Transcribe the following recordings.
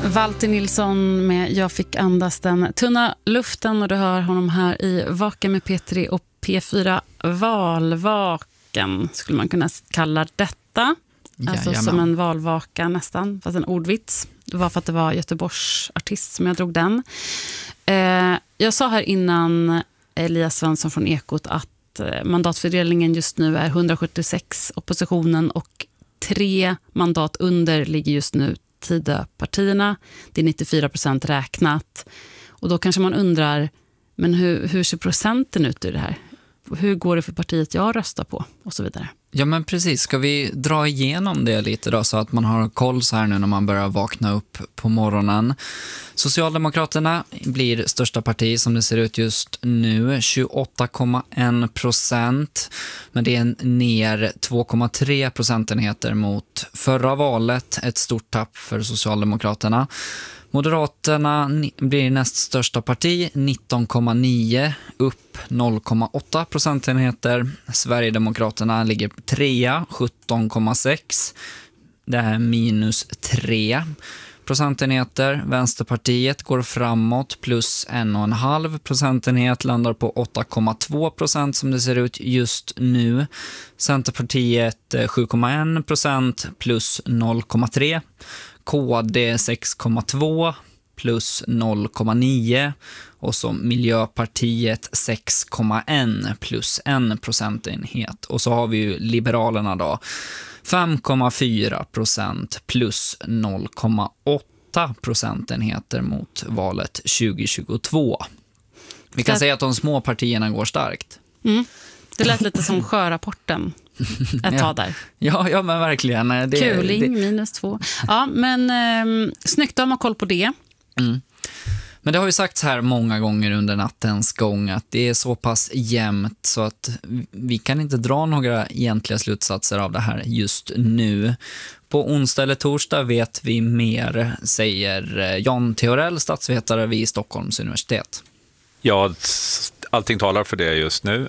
Walter Nilsson med Jag fick andas den tunna luften, och du hör honom här i Vaka med Petri och P4 Valvaken skulle man kunna kalla detta. Alltså som en valvaka nästan, fast en ordvits. Det var för att det var Göteborgs artist som jag drog den. Jag sa här innan Elias Svensson från Ekot att mandatfördelningen just nu är 176 oppositionen och 3 mandat under ligger just nu Tidöpartierna. Det är 94% räknat. Och då kanske man undrar, men hur ser procenten ut i det här? Hur går det för partiet jag röstar på? Och så vidare. Ja, men precis. Ska vi dra igenom det lite då, så att man har koll så här nu när man börjar vakna upp på morgonen. Socialdemokraterna blir största parti som det ser ut just nu, 28,1%. Men det är ner 2,3 procentenheter mot förra valet. Ett stort tapp för Socialdemokraterna. Moderaterna blir näst största parti, 19,9, upp 0,8 procentenheter. Sverigedemokraterna ligger 3, 17,6. Det är minus 3 procentenheter. Vänsterpartiet går framåt, plus 1,5 procentenhet, landar på 8,2% som det ser ut just nu. Centerpartiet 7,1%, plus 0,3. KD 6,2 plus 0,9 och så Miljöpartiet 6,1 plus 1 procentenhet. Och så har vi ju Liberalerna då 5,4% plus 0,8 procentenheter mot valet 2022. Vi kan säga att de små partierna går starkt. Det lät lite som sjörapporten ett tag där. Ja, men verkligen. Kuling, minus 2. Ja, men snyggt att ha koll på det. Men det har ju sagts här många gånger under nattens gång att det är så pass jämnt så att vi kan inte dra några egentliga slutsatser av det här just nu. På onsdag eller torsdag vet vi mer, säger Jan Theorell, statsvetare vid Stockholms universitet. Ja, allting talar för det just nu.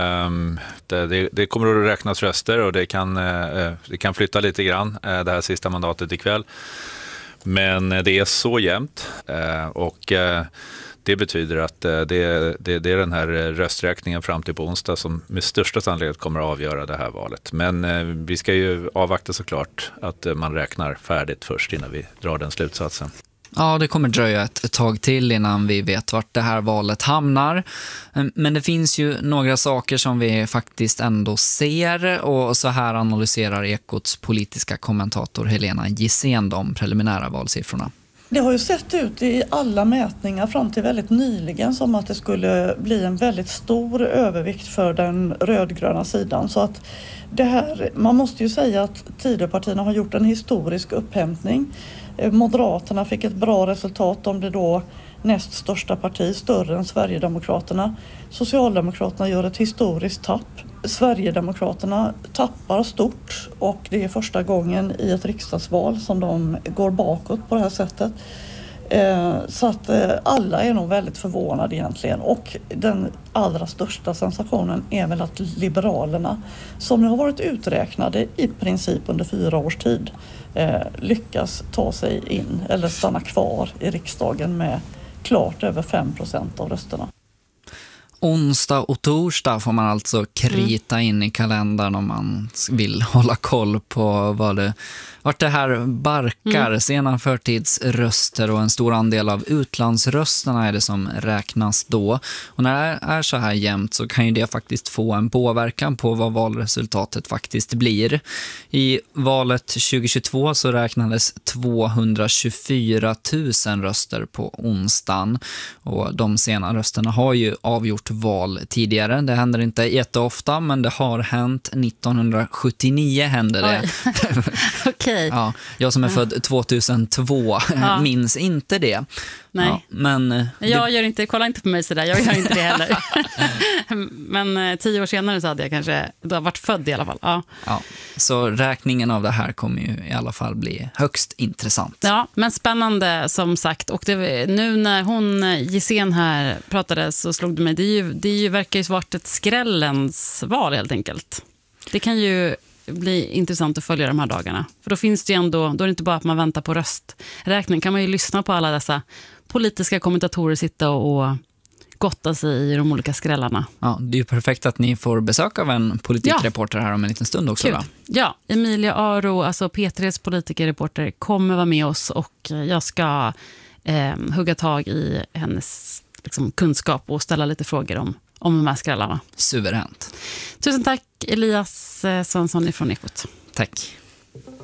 Det kommer att räknas röster och det kan flytta lite grann det här sista mandatet ikväll. Men det är så jämnt och det betyder att det är den här rösträkningen fram till på onsdag som med största sannolikhet kommer att avgöra det här valet. Men vi ska ju avvakta såklart att man räknar färdigt först innan vi drar den slutsatsen. Ja, det kommer dröja ett tag till innan vi vet vart det här valet hamnar. Men det finns ju några saker som vi faktiskt ändå ser, och så här analyserar Ekots politiska kommentator Helena Gissén de preliminära valsiffrorna. Det har ju sett ut i alla mätningar fram till väldigt nyligen som att det skulle bli en väldigt stor övervikt för den rödgröna sidan. Så att det här, man måste ju säga att Tidöpartierna har gjort en historisk upphämtning. Moderaterna fick ett bra resultat, de blir då näst största parti, större än Sverigedemokraterna. Socialdemokraterna gör ett historiskt tapp. Sverigedemokraterna tappar stort och det är första gången i ett riksdagsval som de går bakåt på det här sättet. Så att alla är nog väldigt förvånade egentligen, och den allra största sensationen är väl att Liberalerna, som har varit uträknade i princip under 4 års tid, lyckas ta sig in eller stanna kvar i riksdagen med klart över 5% av rösterna. Onsdag och torsdag får man alltså krita in i kalendern om man vill hålla koll på vart det här barkar. Sena förtidsröster och en stor andel av utlandsrösterna är det som räknas då. Och när det är så här jämnt så kan ju det faktiskt få en påverkan på vad valresultatet faktiskt blir. I valet 2022 så räknades 224 000 röster på onsdagen, och de sena rösterna har ju avgjort val tidigare. Det händer inte jätteofta, men det har hänt. 1979 hände det. Okej. Ja, jag som är född 2002 minns inte det. Nej. Ja, men jag gör inte, kolla inte på mig sådär, jag gör inte det heller. Men 10 år senare så hade jag kanske, då har varit född i alla fall. Ja, så räkningen av det här kommer ju i alla fall bli högst intressant. Ja, men spännande som sagt. Och nu när hon Gissén här pratade så slog det mig, det verkar ju varit ett skrällens val helt enkelt. Det kan ju bli intressant att följa de här dagarna. För då finns det ju ändå, då är det inte bara att man väntar på rösträkning. Kan man ju lyssna på alla dessa politiska kommentatorer sitta och gotta sig i de olika skrällarna. Ja, det är ju perfekt att ni får besök av en politikreporter här om en liten stund också. Va? Ja, Emilia Aro, alltså P3s politikerreporter, kommer vara med oss och jag ska hugga tag i hennes liksom, kunskap och ställa lite frågor om de här skrällarna. Suveränt. Tusen tack Elias Svensson från Ekot. Tack.